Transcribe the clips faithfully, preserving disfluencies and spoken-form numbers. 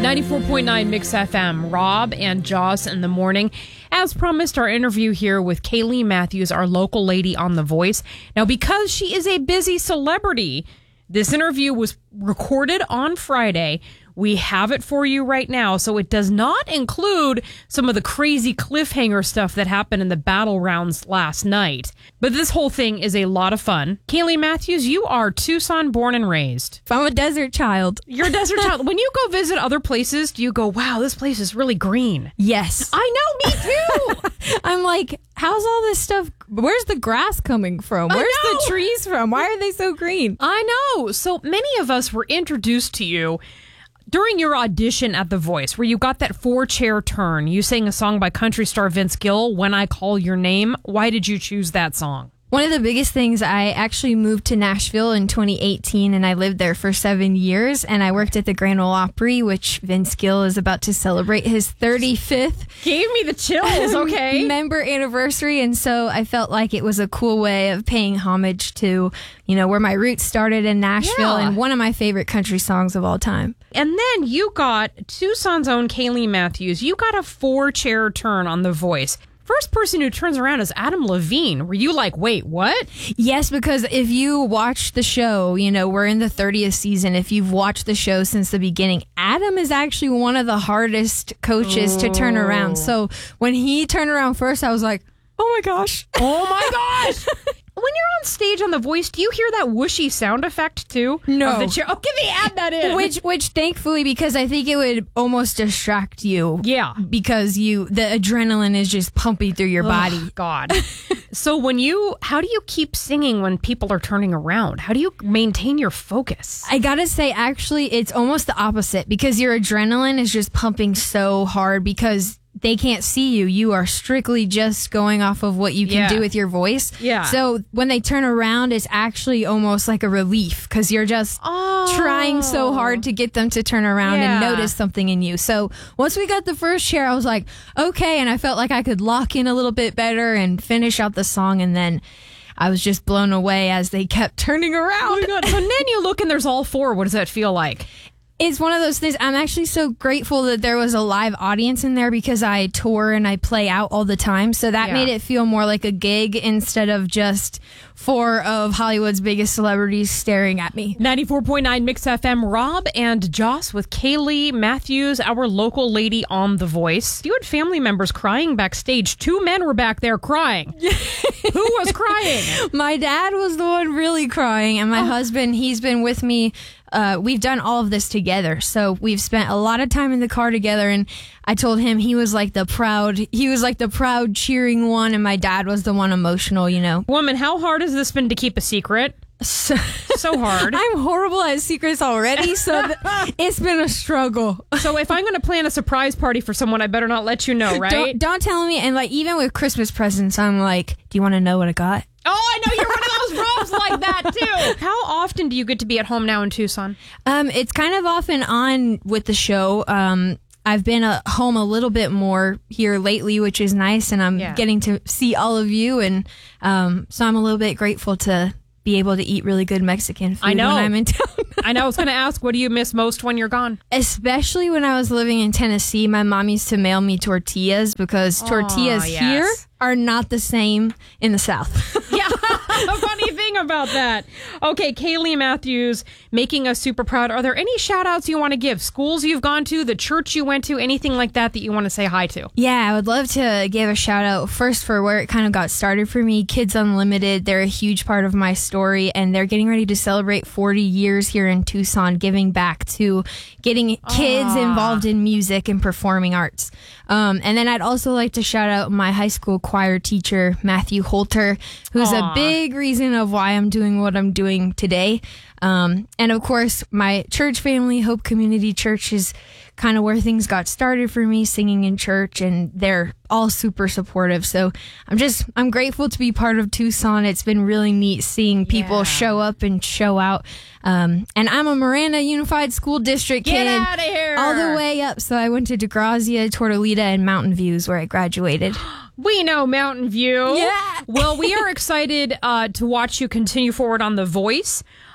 ninety-four point nine Mix F M, Rob and Joss in the morning. As promised, our interview here with Kaylee Matthews, our local lady on The Voice. Now, because she is a busy celebrity, this interview was recorded on Friday. We have it for you right now, so it does not include some of the crazy cliffhanger stuff that happened in the battle rounds last night. But this whole thing is a lot of fun. Kaylee Matthews, you are Tucson born and raised. I'm a desert child. You're a desert child. When you go visit other places, do you go, wow, this place is really green? Yes. I know, me too. I'm like, how's all this stuff? Where's the grass coming from? I Where's know. the trees from? Why are they so green? I know. So many of us were introduced to you during your audition at The Voice, where you got that four-chair turn. You sang a song by country star Vince Gill, When I Call Your Name. Why did you choose that song? One of the biggest things, I actually moved to Nashville in twenty eighteen, and I lived there for seven years, and I worked at the Grand Ole Opry, which Vince Gill is about to celebrate his thirty-fifth Gave me the chills, okay? member anniversary, and so I felt like it was a cool way of paying homage to, you know, where my roots started in Nashville, Yeah. and one of my favorite country songs of all time. And then you got Tucson's own Kaylee Matthews. You got a four-chair turn on The Voice. First person who turns around is Adam Levine. Were you like, wait, what? Yes, because if you watch the show, you know, we're in the thirtieth season. If you've watched the show since the beginning, Adam is actually one of the hardest coaches to turn around. So when he turned around first, I was like, oh my gosh. Oh my gosh. When you're on stage on The Voice, do you hear that whooshy sound effect too? No. Of the chair? Oh, give me, add that in. Which, which thankfully, because I think it would almost distract you. Yeah. Because you, the adrenaline is just pumping through your body. Oh, God. So when you, how do you keep singing when people are turning around? How do you maintain your focus? I gotta say, actually, it's almost the opposite, because your adrenaline is just pumping so hard because they can't see you. You are strictly just going off of what you can Yeah. do with your voice. Yeah. So when they turn around, it's actually almost like a relief because you're just Oh. trying so hard to get them to turn around Yeah. and notice something in you. So once we got the first chair, I was like, okay. And I felt like I could lock in a little bit better and finish out the song. And then I was just blown away as they kept turning around. Oh my God. So then you look and there's all four. What does that feel like? It's one of those things. I'm actually so grateful that there was a live audience in there because I tour and I play out all the time. So that Yeah. made it feel more like a gig instead of just four of Hollywood's biggest celebrities staring at me. ninety-four point nine Mix F M, Rob and Joss with Kaylee Matthews, our local lady on The Voice. You had family members crying backstage. Two men were back there crying. Who was crying? My dad was the one really crying, and my Oh. husband, he's been with me. Uh, we've done all of this together. So we've spent a lot of time in the car together, and I told him he was like the proud, he was like the proud cheering one, and my dad was the one emotional, you know. Woman, how hard has this been to keep a secret? So, So hard. I'm horrible at secrets already, so th- it's been a struggle. So if I'm going to plan a surprise party for someone, I better not let you know, right? Don't, don't tell me. And like, even with Christmas presents, I'm like, do you want to know what I got? Oh, I know you're one of those Robs like that too. How often do you get to be at home now in Tucson? Um, it's kind of off and on with the show. Um, I've been at home a little bit more here lately, which is nice, and I'm Yeah. getting to see all of you, and um, so I'm a little bit grateful to be able to eat really good Mexican food I know. when I'm in town. I know I was going to ask, what do you miss most when you're gone? Especially when I was living in Tennessee, my mom used to mail me tortillas because tortillas yes. here are not the same in the South. Yeah, a funny thing about that. Okay, Kaylee Matthews, making us super proud. Are there any shout outs you want to give? Schools you've gone to, the church you went to, anything like that that you want to say hi to? Yeah, I would love to give a shout out first for where it kind of got started for me. Kids Unlimited, they're a huge part of my story, and they're getting ready to celebrate forty years here in Tucson, giving back to getting kids involved in music and performing arts. Um, and then I'd also like to shout out my high school choir teacher, Matthew Holter, who's Aw. a big reason of why I'm doing what I'm doing today. Um, and of course, my church family, Hope Community Church, is kind of where things got started for me, singing in church, and they're all super supportive. So I'm just, I'm grateful to be part of Tucson. It's been really neat seeing people Yeah. show up and show out. Um, and I'm a Miranda Unified School District Get kid. outta here. All the way up. So I went to DeGrazia, Tortolita, and Mountain Views where I graduated. We know Mountain View. Yeah. Well, we are excited uh, to watch you continue forward on The Voice.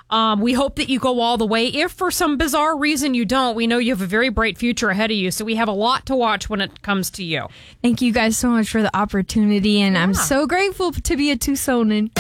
Um, we hope that you go all the way. If for some bizarre reason you don't, we know you have a very bright future ahead of you. So we have a lot to watch when it comes to you. Thank you guys so much for the opportunity, and yeah. I'm so grateful to be a Tucsonan.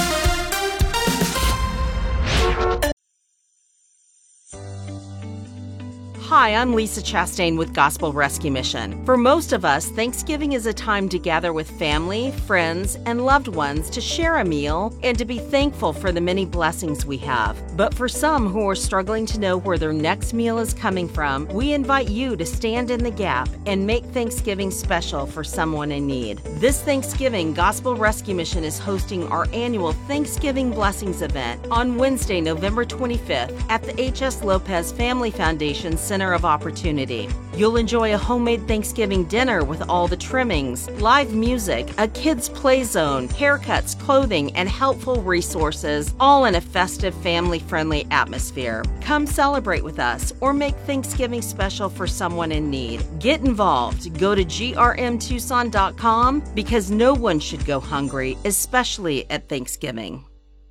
Hi, I'm Lisa Chastain with Gospel Rescue Mission. For most of us, Thanksgiving is a time to gather with family, friends, and loved ones to share a meal and to be thankful for the many blessings we have. But for some who are struggling to know where their next meal is coming from, we invite you to stand in the gap and make Thanksgiving special for someone in need. This Thanksgiving, Gospel Rescue Mission is hosting our annual Thanksgiving Blessings event on Wednesday, November twenty-fifth at the H S Lopez Family Foundation Center of Opportunity. You'll enjoy a homemade Thanksgiving dinner with all the trimmings, live music, a kids' play zone, haircuts, clothing, and helpful resources, all in a festive, family-friendly atmosphere. Come celebrate with us or make Thanksgiving special for someone in need. Get involved. Go to G R M Tucson dot com because no one should go hungry, especially at Thanksgiving.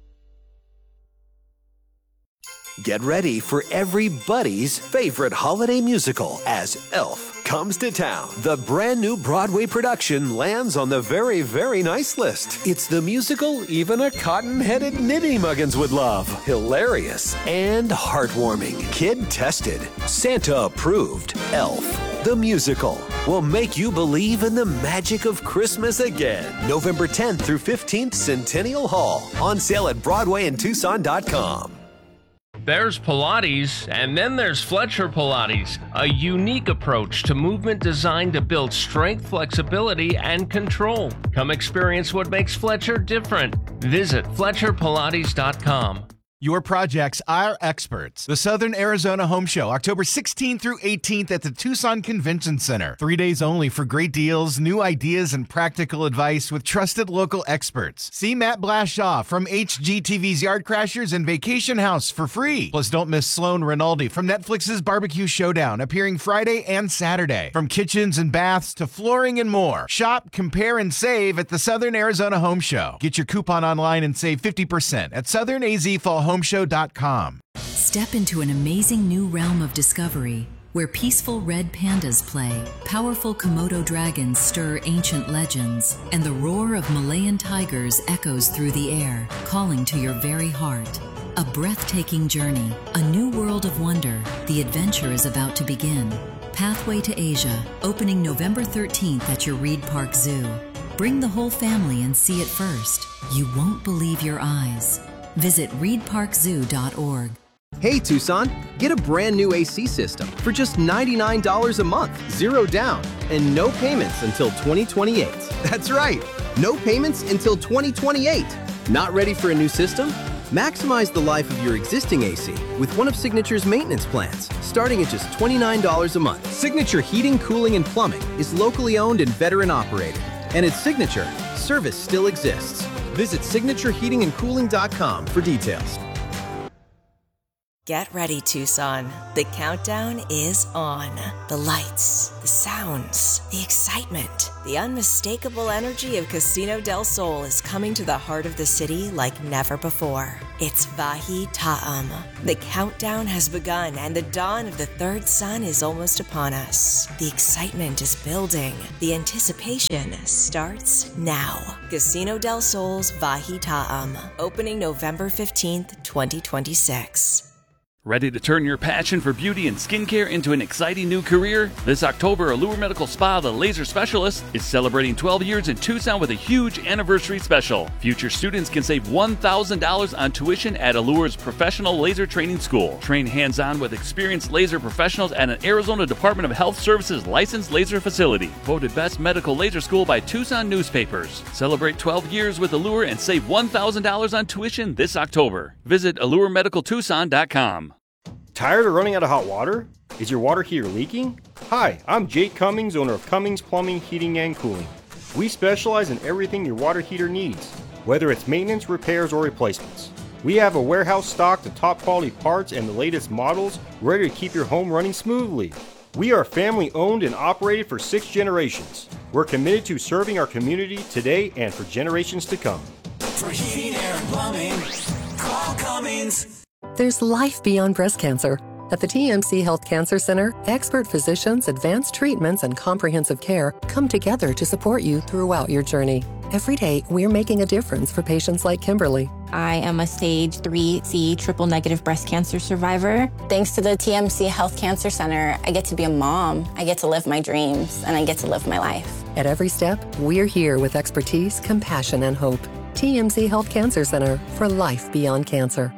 Get ready for everybody's favorite holiday musical as Elf comes to town. The brand new Broadway production lands on the very, very nice list. It's the musical even a cotton-headed nitty-muggins would love. Hilarious and heartwarming. Kid-tested. Santa-approved. Elf, the musical, will make you believe in the magic of Christmas again. November tenth through fifteenth, Centennial Hall. On sale at Broadway and Tucson dot com. There's Pilates, and then there's Fletcher Pilates, a unique approach to movement designed to build strength, flexibility, and control. Come experience what makes Fletcher different. Visit Fletcher Pilates dot com. Your projects, our experts. The Southern Arizona Home Show, October sixteenth through eighteenth at the Tucson Convention Center. Three days only for great deals, new ideas, and practical advice with trusted local experts. See Matt Blashaw from H G T V's Yard Crashers and Vacation House for free. Plus, don't miss Sloan Rinaldi from Netflix's Barbecue Showdown, appearing Friday and Saturday. From kitchens and baths to flooring and more. Shop, compare, and save at the Southern Arizona Home Show. Get your coupon online and save fifty percent at Southern A Z Fall home show dot com. Step into an amazing new realm of discovery where peaceful red pandas play, powerful Komodo dragons stir ancient legends, and the roar of Malayan tigers echoes through the air, calling to your very heart. A breathtaking journey, a new world of wonder. The adventure is about to begin. Pathway to Asia, opening November thirteenth at your Reed Park Zoo. Bring the whole family and see it first. You won't believe your eyes. Visit reed park zoo dot org. Hey Tucson, get a brand new A C system for just ninety-nine dollars a month, zero down, and no payments until twenty twenty-eight. That's right, no payments until twenty twenty-eight. Not ready for a new system? Maximize the life of your existing A C with one of Signature's maintenance plans, starting at just twenty-nine dollars a month. Signature Heating, Cooling, and Plumbing is locally owned and veteran operated. And at Signature, service still exists. Visit signature heating and cooling dot com for details. Get ready, Tucson. The countdown is on. The lights, the sounds, the excitement, the unmistakable energy of Casino del Sol is coming to the heart of the city like never before. It's Vahi Ta'am. The countdown has begun and the dawn of the third sun is almost upon us. The excitement is building. The anticipation starts now. Casino del Sol's Vahi Ta'am, opening November fifteenth, twenty twenty-six. Ready to turn your passion for beauty and skincare into an exciting new career? This October, Allure Medical Spa, the laser specialist, is celebrating twelve years in Tucson with a huge anniversary special. Future students can save one thousand dollars on tuition at Allure's Professional Laser Training School. Train hands-on with experienced laser professionals at an Arizona Department of Health Services licensed laser facility. Voted Best Medical Laser School by Tucson newspapers. Celebrate twelve years with Allure and save one thousand dollars on tuition this October. Visit allure medical tucson dot com. Tired of running out of hot water? Is your water heater leaking? Hi, I'm Jake Cummings, owner of Cummings Plumbing, Heating, and Cooling. We specialize in everything your water heater needs, whether it's maintenance, repairs, or replacements. We have a warehouse stocked of top quality parts and the latest models ready to keep your home running smoothly. We are family owned and operated for six generations. We're committed to serving our community today and for generations to come. For heating, air, and plumbing, call Cummings. There's life beyond breast cancer. At the T M C Health Cancer Center, expert physicians, advanced treatments, and comprehensive care come together to support you throughout your journey. Every day, we're making a difference for patients like Kimberly. I am a stage three C triple negative breast cancer survivor. Thanks to the T M C Health Cancer Center, I get to be a mom, I get to live my dreams, and I get to live my life. At every step, we're here with expertise, compassion, and hope. T M C Health Cancer Center, for life beyond cancer.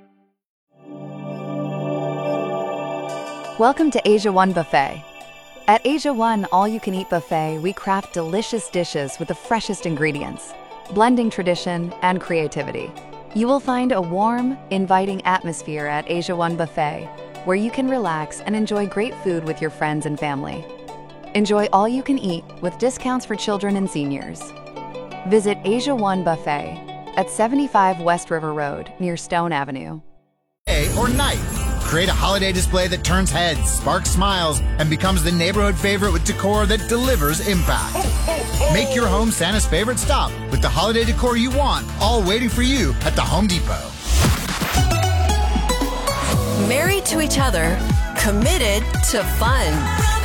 Welcome to Asia One Buffet. At Asia One All-You-Can-Eat Buffet, we craft delicious dishes with the freshest ingredients, blending tradition and creativity. You will find a warm, inviting atmosphere at Asia One Buffet, where you can relax and enjoy great food with your friends and family. Enjoy all you can eat with discounts for children and seniors. Visit Asia One Buffet at seventy-five West River Road near Stone Avenue. Day or night. Create a holiday display that turns heads, sparks smiles, and becomes the neighborhood favorite with decor that delivers impact. Make your home Santa's favorite stop with the holiday decor you want, all waiting for you at the Home Depot. Married to each other, committed to fun.